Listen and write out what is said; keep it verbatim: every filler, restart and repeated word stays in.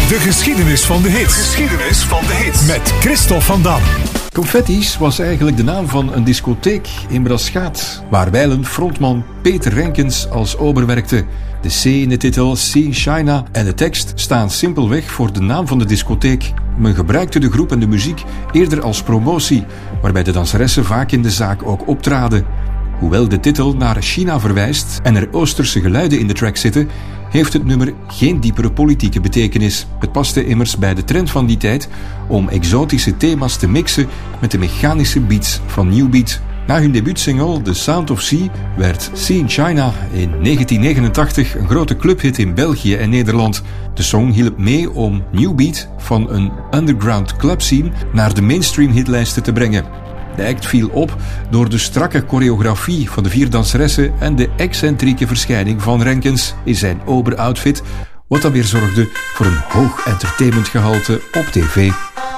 De geschiedenis van de hits. Geschiedenis van de hits. Met Christophe van Dam. Confetti's was eigenlijk de naam van een discotheek in Braschaat, waar wijlen frontman Peter Renkens als ober werkte. De C in de titel, C in China, en de tekst staan simpelweg voor de naam van de discotheek. Men gebruikte de groep en de muziek eerder als promotie, waarbij de danseressen vaak in de zaak ook optraden. Hoewel de titel naar China verwijst en er Oosterse geluiden in de track zitten, heeft het nummer geen diepere politieke betekenis. Het paste immers bij de trend van die tijd om exotische thema's te mixen met de mechanische beats van New Beat. Na hun debuutsingle The Sound of Sea werd C in China in negentien negenentachtig een grote clubhit in België en Nederland. De song hielp mee om New Beat van een underground club scene naar de mainstream hitlijsten te brengen. De act viel op door de strakke choreografie van de vier danseressen en de excentrieke verschijning van Renkens in zijn ober-outfit, wat dan weer zorgde voor een hoog entertainmentgehalte op tv.